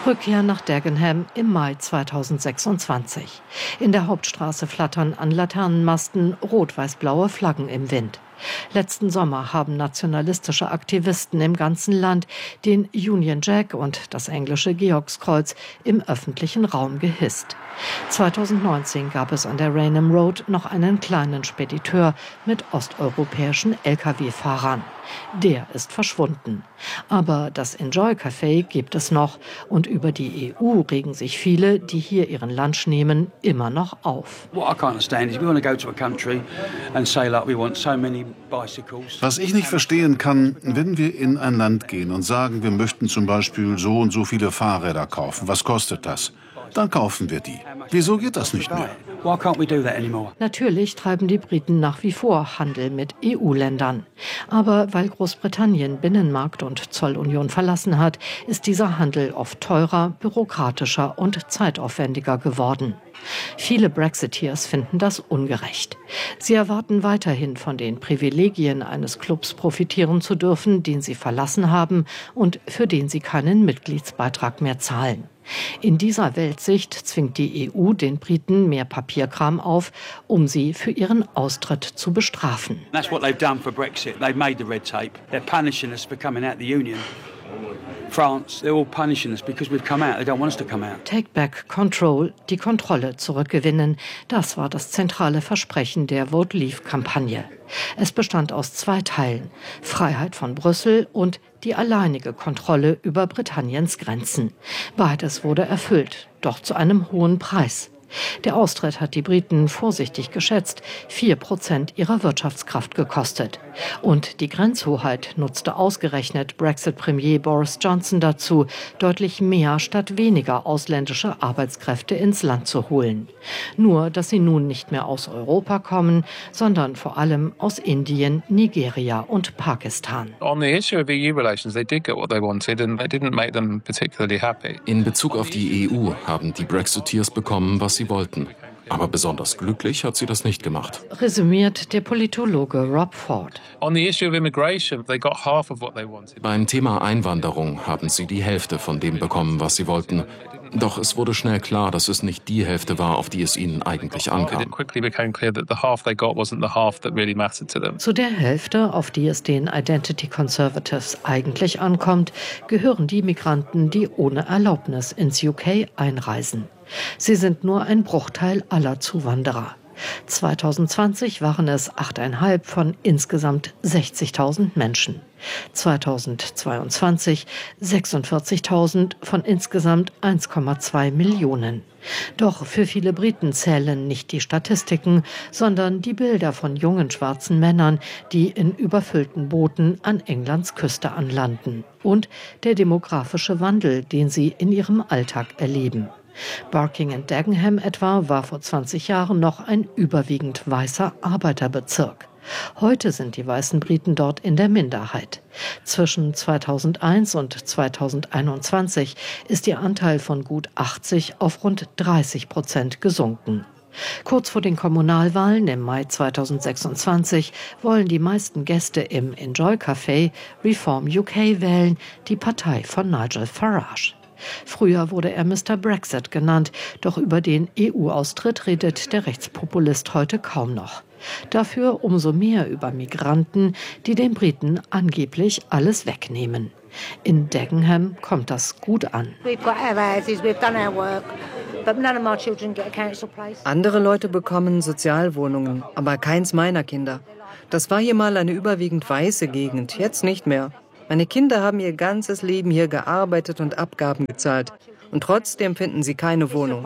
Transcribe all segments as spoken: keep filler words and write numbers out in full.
Rückkehr nach Dagenham im Mai zweitausendsechsundzwanzig. In der Hauptstraße flattern an Laternenmasten rot-weiß-blaue Flaggen im Wind. Letzten Sommer haben nationalistische Aktivisten im ganzen Land den Union Jack und das englische Georgskreuz im öffentlichen Raum gehisst. zweitausendneunzehn gab es an der Rainham Road noch einen kleinen Spediteur mit osteuropäischen L K W-Fahrern. Der ist verschwunden. Aber das Enjoy Café gibt es noch. Und über die E U regen sich viele, die hier ihren Lunch nehmen, immer noch auf. Was ich nicht verstehen kann, wenn wir in ein Land gehen und sagen, wir möchten zum Beispiel so und so viele Fahrräder kaufen. Was kostet das? Dann kaufen wir die. Wieso geht das nicht mehr? Natürlich treiben die Briten nach wie vor Handel mit E U-Ländern. Aber weil Großbritannien Binnenmarkt und Zollunion verlassen hat, ist dieser Handel oft teurer, bürokratischer und zeitaufwendiger geworden. Viele Brexiteers finden das ungerecht. Sie erwarten weiterhin von den Privilegien eines Clubs profitieren zu dürfen, den sie verlassen haben und für den sie keinen Mitgliedsbeitrag mehr zahlen. In dieser Weltsicht zwingt die E U den Briten mehr Papierkram auf, um sie für ihren Austritt zu bestrafen. That's what they've done for Brexit. They've made the red tape. They're punishing us for coming out of the Union. France, they're all punishing us because we've come out. They don't want us to come out. Take back control, die Kontrolle zurückgewinnen. Das war das zentrale Versprechen der Vote Leave-Kampagne. Es bestand aus zwei Teilen: Freiheit von Brüssel und die alleinige Kontrolle über Britanniens Grenzen. Beides wurde erfüllt, doch zu einem hohen Preis. Der Austritt hat die Briten vorsichtig geschätzt vier Prozent ihrer Wirtschaftskraft gekostet. Und die Grenzhoheit nutzte ausgerechnet Brexit-Premier Boris Johnson dazu, deutlich mehr statt weniger ausländische Arbeitskräfte ins Land zu holen. Nur, dass sie nun nicht mehr aus Europa kommen, sondern vor allem aus Indien, Nigeria und Pakistan. In Bezug auf die E U haben die Brexiteers bekommen, was sie wollten. Aber besonders glücklich hat sie das nicht gemacht. Resümiert der Politologe Rob Ford. Beim Thema Einwanderung haben sie die Hälfte von dem bekommen, was sie wollten. Doch es wurde schnell klar, dass es nicht die Hälfte war, auf die es ihnen eigentlich ankam. Zu der Hälfte, auf die es den Identity Conservatives eigentlich ankommt, gehören die Migranten, die ohne Erlaubnis ins U K einreisen. Sie sind nur ein Bruchteil aller Zuwanderer. zweitausendzwanzig waren es acht Komma fünf von insgesamt sechzigtausend Menschen. zweitausendzweiundzwanzig sechsundvierzigtausend von insgesamt eins Komma zwei Millionen. Doch für viele Briten zählen nicht die Statistiken, sondern die Bilder von jungen schwarzen Männern, die in überfüllten Booten an Englands Küste anlanden. Und der demografische Wandel, den sie in ihrem Alltag erleben. Barking and Dagenham etwa war vor zwanzig Jahren noch ein überwiegend weißer Arbeiterbezirk. Heute sind die weißen Briten dort in der Minderheit. Zwischen zweitausendeins und zweitausendeinundzwanzig ist ihr Anteil von gut achtzig auf rund dreißig Prozent gesunken. Kurz vor den Kommunalwahlen im Mai zweitausendsechsundzwanzig wollen die meisten Gäste im Enjoy Café Reform U K wählen, die Partei von Nigel Farage. Früher wurde er Mister Brexit genannt, doch über den E U-Austritt redet der Rechtspopulist heute kaum noch. Dafür umso mehr über Migranten, die den Briten angeblich alles wegnehmen. In Dagenham kommt das gut an. Andere Leute bekommen Sozialwohnungen, aber keins meiner Kinder. Das war hier mal eine überwiegend weiße Gegend, jetzt nicht mehr. Meine Kinder haben ihr ganzes Leben hier gearbeitet und Abgaben gezahlt. Und trotzdem finden sie keine Wohnung.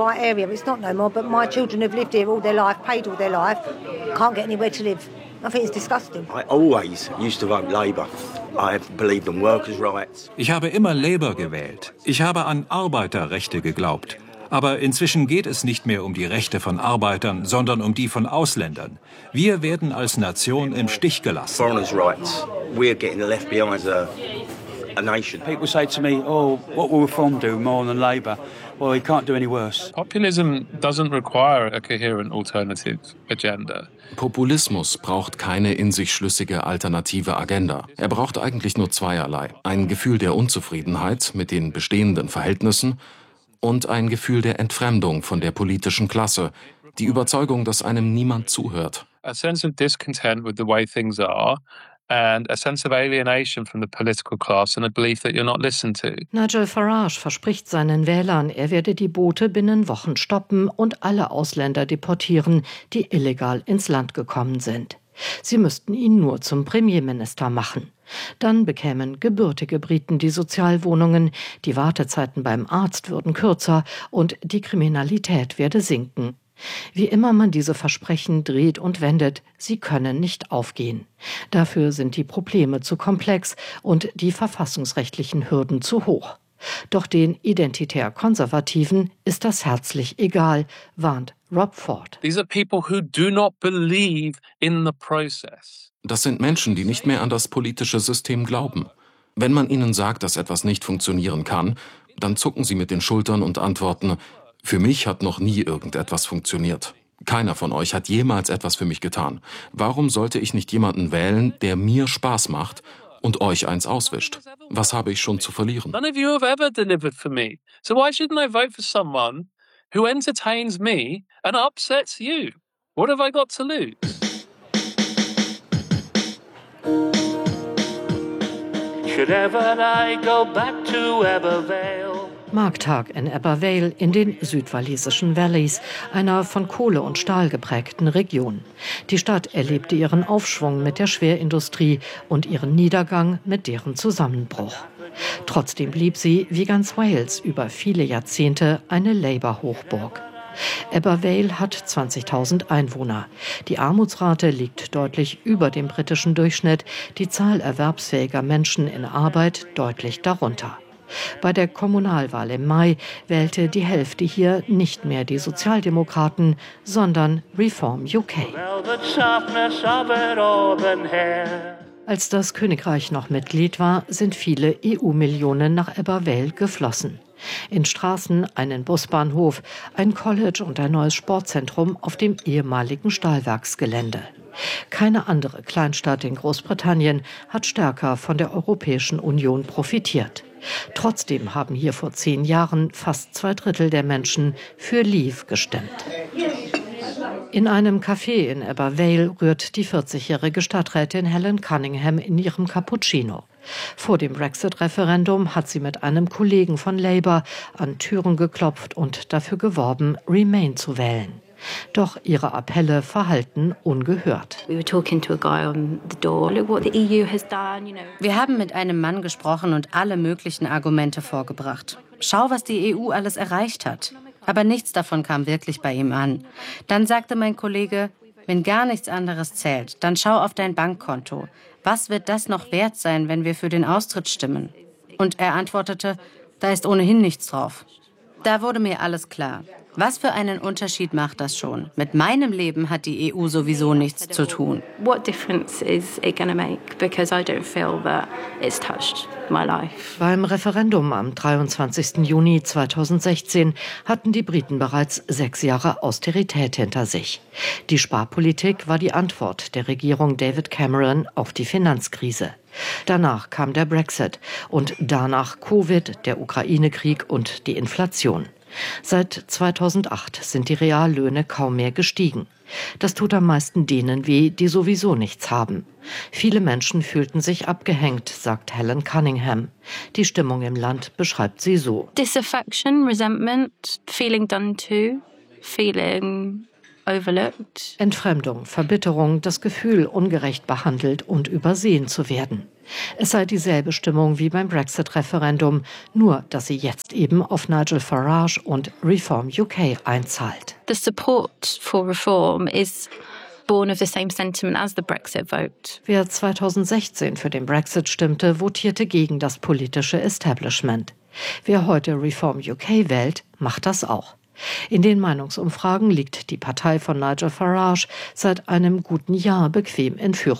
Ich habe immer Labour gewählt. Ich habe an Arbeiterrechte geglaubt. Aber inzwischen geht es nicht mehr um die Rechte von Arbeitern, sondern um die von Ausländern. Wir werden als Nation im Stich gelassen. People say to me, oh, what will Reform do more than Labour? Well, he can't do any worse. Populism doesn't require a coherent alternative agenda. Populismus braucht keine in sich schlüssige alternative Agenda. Er braucht eigentlich nur zweierlei. Ein Gefühl der Unzufriedenheit mit den bestehenden Verhältnissen und ein Gefühl der Entfremdung von der politischen Klasse, die Überzeugung, dass einem niemand zuhört. A sense of discontent with the way things are and a sense of alienation from the political class and a belief that you're not listened to. Nigel Farage verspricht seinen Wählern, er werde die Boote binnen Wochen stoppen und alle Ausländer deportieren, die illegal ins Land gekommen sind. Sie müssten ihn nur zum Premierminister machen. Dann bekämen gebürtige Briten die Sozialwohnungen, die Wartezeiten beim Arzt würden kürzer und die Kriminalität werde sinken. Wie immer man diese Versprechen dreht und wendet, sie können nicht aufgehen. Dafür sind die Probleme zu komplex und die verfassungsrechtlichen Hürden zu hoch. Doch den Identitär-Konservativen ist das herzlich egal, warnt Rob Ford. These are people who do not believe in the process. Das sind Menschen, die nicht mehr an das politische System glauben. Wenn man ihnen sagt, dass etwas nicht funktionieren kann, dann zucken sie mit den Schultern und antworten: Für mich hat noch nie irgendetwas funktioniert. Keiner von euch hat jemals etwas für mich getan. Warum sollte ich nicht jemanden wählen, der mir Spaß macht und euch eins auswischt? Was habe ich schon zu verlieren? None of you have ever delivered for me. So why shouldn't I vote for someone who entertains me and upsets you? What have I got to lose? Should ever I go back to Abervale? Markttag in Abervale in den südwalisischen Valleys, einer von Kohle und Stahl geprägten Region. Die Stadt erlebte ihren Aufschwung mit der Schwerindustrie und ihren Niedergang mit deren Zusammenbruch. Trotzdem blieb sie, wie ganz Wales, über viele Jahrzehnte eine Labour-Hochburg. Abervale hat zwanzigtausend Einwohner. Die Armutsrate liegt deutlich über dem britischen Durchschnitt, die Zahl erwerbsfähiger Menschen in Arbeit deutlich darunter. Bei der Kommunalwahl im Mai wählte die Hälfte hier nicht mehr die Sozialdemokraten, sondern Reform U K. Als das Königreich noch Mitglied war, sind viele E U-Millionen nach Abervale geflossen. In Straßen, einen Busbahnhof, ein College und ein neues Sportzentrum auf dem ehemaligen Stahlwerksgelände. Keine andere Kleinstadt in Großbritannien hat stärker von der Europäischen Union profitiert. Trotzdem haben hier vor zehn Jahren fast zwei Drittel der Menschen für Leave gestimmt. In einem Café in Abervale rührt die vierzigjährige Stadträtin Helen Cunningham in ihrem Cappuccino. Vor dem Brexit-Referendum hat sie mit einem Kollegen von Labour an Türen geklopft und dafür geworben, Remain zu wählen. Doch ihre Appelle verhallten ungehört. Wir haben mit einem Mann gesprochen und alle möglichen Argumente vorgebracht. Schau, was die E U alles erreicht hat. Aber nichts davon kam wirklich bei ihm an. Dann sagte mein Kollege, wenn gar nichts anderes zählt, dann schau auf dein Bankkonto. Was wird das noch wert sein, wenn wir für den Austritt stimmen? Und er antwortete, da ist ohnehin nichts drauf. Da wurde mir alles klar. Was für einen Unterschied macht das schon? Mit meinem Leben hat die E U sowieso nichts zu tun. What difference is it going to make? Because I don't feel that it's touched my life. Beim Referendum am dreiundzwanzigsten Juni zweitausendsechzehn hatten die Briten bereits sechs Jahre Austerität hinter sich. Die Sparpolitik war die Antwort der Regierung David Cameron auf die Finanzkrise. Danach kam der Brexit und danach Covid, der Ukraine-Krieg und die Inflation. Seit zweitausendacht sind die Reallöhne kaum mehr gestiegen. Das tut am meisten denen weh, die sowieso nichts haben. Viele Menschen fühlten sich abgehängt, sagt Helen Cunningham. Die Stimmung im Land beschreibt sie so. Disaffection, resentment, feeling done to, feeling overlooked. Entfremdung, Verbitterung, das Gefühl, ungerecht behandelt und übersehen zu werden. Es sei dieselbe Stimmung wie beim Brexit-Referendum, nur dass sie jetzt eben auf Nigel Farage und Reform U K einzahlt. The support for reform is born of the same sentiment as the Brexit vote. Wer zweitausendsechzehn für den Brexit stimmte, votierte gegen das politische Establishment. Wer heute Reform U K wählt, macht das auch. In den Meinungsumfragen liegt die Partei von Nigel Farage seit einem guten Jahr bequem in Führung.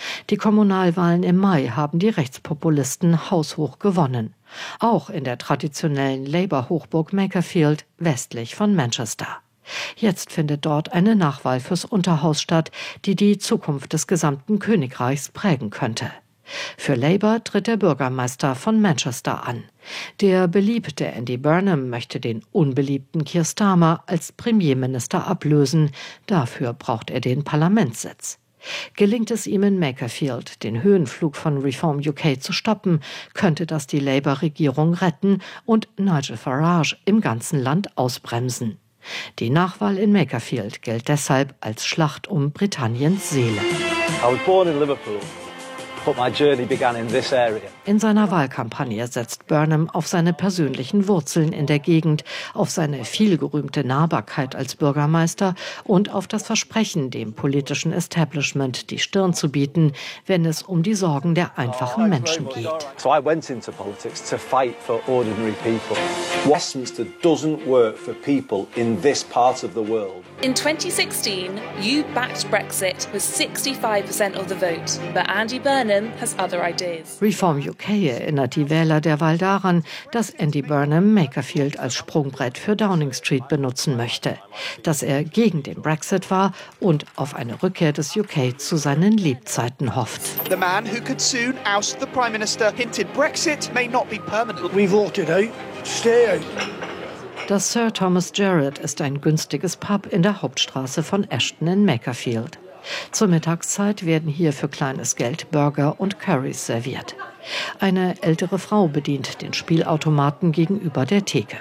Die Kommunalwahlen im Mai haben die Rechtspopulisten haushoch gewonnen. Auch in der traditionellen Labour-Hochburg Makerfield westlich von Manchester. Jetzt findet dort eine Nachwahl fürs Unterhaus statt, die die Zukunft des gesamten Königreichs prägen könnte. Für Labour tritt der Bürgermeister von Manchester an. Der beliebte Andy Burnham möchte den unbeliebten Keir Starmer als Premierminister ablösen. Dafür braucht er den Parlamentssitz. Gelingt es ihm in Makerfield, den Höhenflug von Reform U K zu stoppen, könnte das die Labour-Regierung retten und Nigel Farage im ganzen Land ausbremsen. Die Nachwahl in Makerfield gilt deshalb als Schlacht um Britanniens Seele. I was born in Liverpool. But my journey began in this area. In seiner Wahlkampagne setzt Burnham auf seine persönlichen Wurzeln in der Gegend, auf seine vielgerühmte Nahbarkeit als Bürgermeister und auf das Versprechen, dem politischen Establishment die Stirn zu bieten, wenn es um die Sorgen der einfachen Menschen geht. So I went into politics to fight for ordinary people. Westminster doesn't work for people in this part of the world. In twenty sixteen, you backed Brexit with sixty-five percent of the vote, but Andy Burnham has other ideas. Reform U K erinnert die Wähler derweil daran, dass Andy Burnham Makerfield als Sprungbrett für Downing Street benutzen möchte, dass er gegen den Brexit war und auf eine Rückkehr des U K zu seinen Lebzeiten hofft. The man who could soon oust the Prime Minister hinted Brexit may not be permanent. We voted out. Stay out. Das Sir Thomas Jarrett ist ein günstiges Pub in der Hauptstraße von Ashton in Makerfield. Zur Mittagszeit werden hier für kleines Geld Burger und Currys serviert. Eine ältere Frau bedient den Spielautomaten gegenüber der Theke.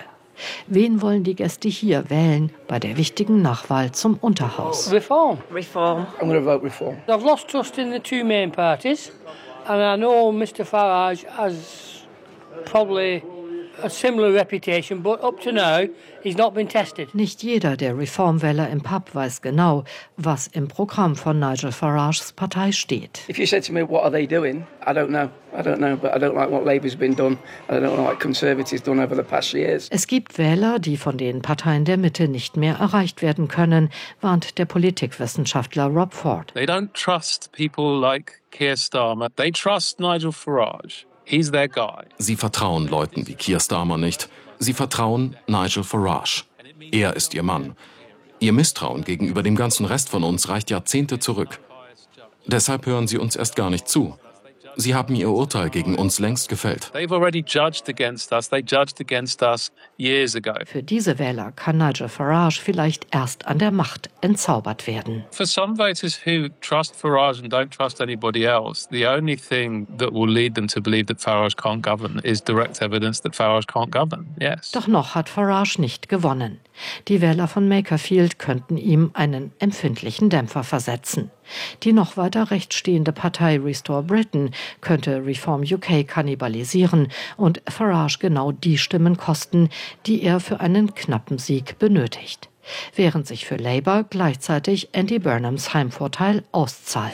Wen wollen die Gäste hier wählen bei der wichtigen Nachwahl zum Unterhaus? Reform. Reform. I'm going to vote Reform. I've lost trust in the two main parties, and I know Mister Farage has probably a similar reputation, but up to now he's not been tested. Nicht jeder der Reformwähler im Pub weiß genau, was im Programm von Nigel Farages Partei steht. If you said to me, what are they doing? I don't know. I don't know, but I don't like what Labour's been done. I don't know what Conservatives done over the past years. Es gibt Wähler, die von den Parteien der Mitte nicht mehr erreicht werden können, warnt der Politikwissenschaftler Rob Ford. They don't trust people like Keir Starmer. They trust Nigel Farage. He's their guy. Sie vertrauen Leuten wie Keir Starmer nicht. Sie vertrauen Nigel Farage. Er ist ihr Mann. Ihr Misstrauen gegenüber dem ganzen Rest von uns reicht Jahrzehnte zurück. Deshalb hören sie uns erst gar nicht zu. Sie haben ihr Urteil gegen uns längst gefällt. They've already judged against us. They judged against us years ago. Für diese Wähler kann Nigel Farage vielleicht erst an der Macht entzaubert werden. For some voters who trust Farage and don't trust anybody else, the only thing that will lead them to believe that Farage can't govern is direct evidence that Farage can't govern. Yes. Doch noch hat Farage nicht gewonnen. Die Wähler von Makerfield könnten ihm einen empfindlichen Dämpfer versetzen. Die noch weiter rechts stehende Partei Restore Britain könnte Reform U K kannibalisieren und Farage genau die Stimmen kosten, die er für einen knappen Sieg benötigt. Während sich für Labour gleichzeitig Andy Burnhams Heimvorteil auszahlt.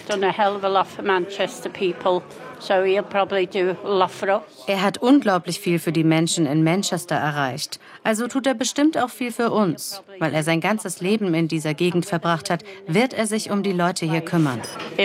Er hat unglaublich viel für die Menschen in Manchester erreicht. Also tut er bestimmt auch viel für uns. Weil er sein ganzes Leben in dieser Gegend verbracht hat, wird er sich um die Leute hier kümmern.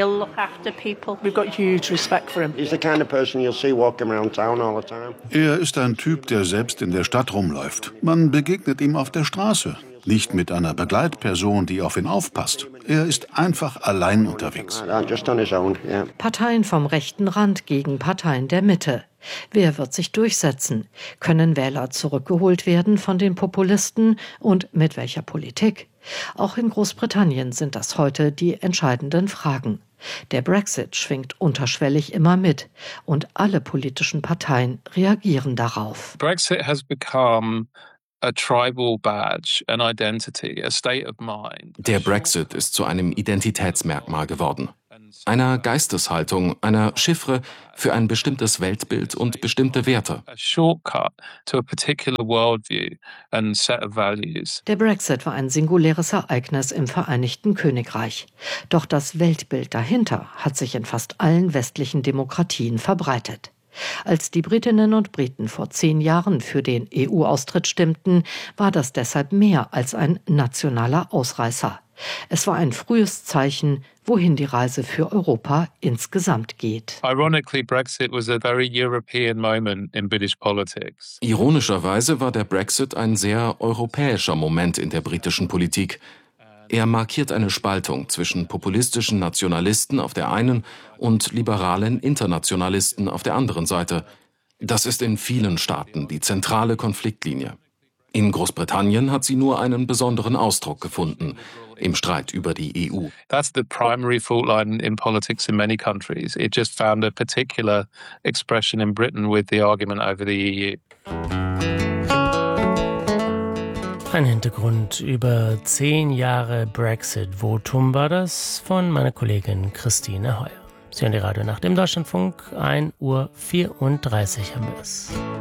Er ist ein Typ, der selbst in der Stadt rumläuft. Man begegnet ihm auf der Straße. Nicht mit einer Begleitperson, die auf ihn aufpasst. Er ist einfach allein unterwegs. Parteien vom rechten Rand gegen Parteien der Mitte. Wer wird sich durchsetzen? Können Wähler zurückgeholt werden von den Populisten? Und mit welcher Politik? Auch in Großbritannien sind das heute die entscheidenden Fragen. Der Brexit schwingt unterschwellig immer mit. Und alle politischen Parteien reagieren darauf. Brexit has become a tribal badge, an identity, a state of mind. Der Brexit ist zu einem Identitätsmerkmal geworden. Einer Geisteshaltung, einer Chiffre für ein bestimmtes Weltbild und bestimmte Werte. A shortcut to a particular worldview and set of values. Der Brexit war ein singuläres Ereignis im Vereinigten Königreich. Doch das Weltbild dahinter hat sich in fast allen westlichen Demokratien verbreitet. Als die Britinnen und Briten vor zehn Jahren für den E U-Austritt stimmten, war das deshalb mehr als ein nationaler Ausreißer. Es war ein frühes Zeichen, wohin die Reise für Europa insgesamt geht. Ironically, Brexit was a very European moment in British politics. Ironischerweise war der Brexit ein sehr europäischer Moment in der britischen Politik. Er markiert eine Spaltung zwischen populistischen Nationalisten auf der einen und liberalen Internationalisten auf der anderen Seite. Das ist in vielen Staaten die zentrale Konfliktlinie. In Großbritannien hat sie nur einen besonderen Ausdruck gefunden, im Streit über die E U. That's the primary fault line in politics in many countries. It just found a particular expression in Britain with the argument over the E U. Ein Hintergrund über zehn Jahre Brexit-Votum war das von meiner Kollegin Christine Heuer. Sie hören die Radionacht im Deutschlandfunk, ein Uhr vierunddreißig haben wir es.